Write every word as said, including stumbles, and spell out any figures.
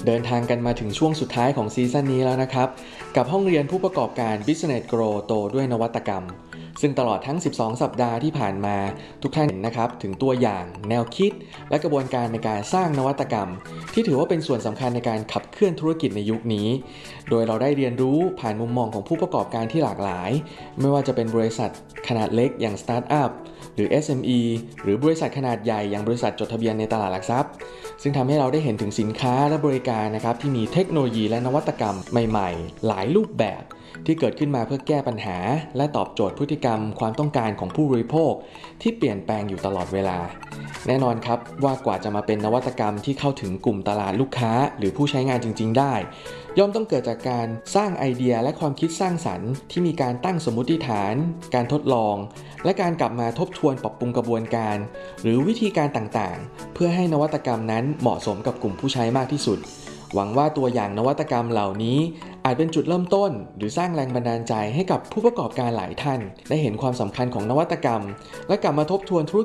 เดินทางกันมาถึงช่วงสุดท้ายของซีซั่นนี้แล้วนะครับกับห้องเรียนผู้ประกอบการ Business Grow โตด้วยนวัตกรรมซึ่งตลอดทั้งสิบสองสัปดาห์ที่ผ่านมาทุกท่านเห็นนะครับถึงตัวอย่างแนวคิดและกระบวนการในการสร้างนวัตกรรมที่ถือว่าเป็นส่วนสำคัญในการขับเคลื่อนธุรกิจในยุคนี้โดยเราได้เรียนรู้ผ่านมุมมองของผู้ประกอบการที่หลากหลายไม่ว่าจะเป็นบริษัทขนาดเล็กอย่างสตาร์ทอัพหรือ เอส เอ็ม อี หรือบริษัทขนาดใหญ่อย่างบริษัทจดทะเบียนในตลาดหลักทรัพย์ซึ่งทำให้เราได้เห็นถึงสินค้าและบริการนะครับที่มีเทคโนโลยีและนวัตกรรมใหม่ๆหลายรูปแบบที่เกิดขึ้นมาเพื่อแก้ปัญหาและตอบโจทย์พฤติกรรมความต้องการของผู้บริโภคที่เปลี่ยนแปลงอยู่ตลอดเวลาแน่นอนครับว่ากว่าจะมาเป็นนวัตกรรมที่เข้าถึงกลุ่มตลาดลูกค้าหรือผู้ใช้งานจริงๆได้ย่อมต้องเกิดจากการสร้างไอเดียและความคิดสร้างสรรค์ที่มีการตั้งสมมุติฐานการทดลองและการกลับมาทบทวนปรับปรุงกระบวนการหรือวิธีการต่างๆเพื่อให้นวัตกรรมนั้นเหมาะสมกับกลุ่มผู้ใช้มากที่สุดหวังว่าตัวอย่างนวัตกรรมเหล่านี้อาจเป็นจุดเริ่มต้นหรือสร้างแรงบันดาลใจให้กับผู้ประกอบการหลายท่านได้เห็นความสำคัญของนวัตกรรมและกลับมาทบทวนธุร